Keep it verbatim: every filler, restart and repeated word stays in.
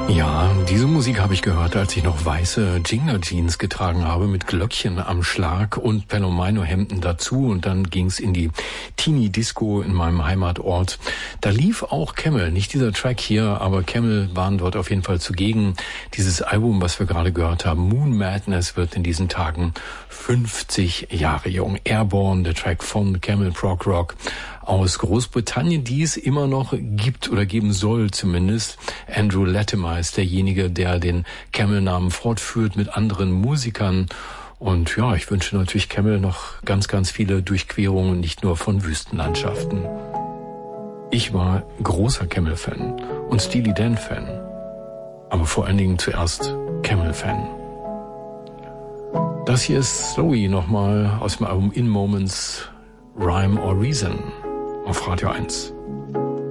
Ja, diese Musik habe ich gehört, als ich noch weiße Jingler-Jeans getragen habe mit Glöckchen am Schlag und Palomino-Hemden dazu, und dann ging's in die Teenie-Disco in meinem Heimatort. Da lief auch Camel, nicht dieser Track hier, aber Camel waren dort auf jeden Fall zugegen. Dieses Album, was wir gerade gehört haben, Moon Madness, wird in diesen Tagen fünfzig Jahre jung. Airborne, der Track von Camel Prog Rock aus Großbritannien, die es immer noch gibt oder geben soll zumindest. Andrew Latimer ist derjenige, der den Camel-Namen fortführt mit anderen Musikern. Und ja, ich wünsche natürlich Camel noch ganz, ganz viele Durchquerungen, nicht nur von Wüstenlandschaften. Ich war großer Camel-Fan und Steely Dan-Fan, aber vor allen Dingen zuerst Camel-Fan. Das hier ist Zoe nochmal aus dem Album In Moments, Rhyme or Reason auf Radio eins.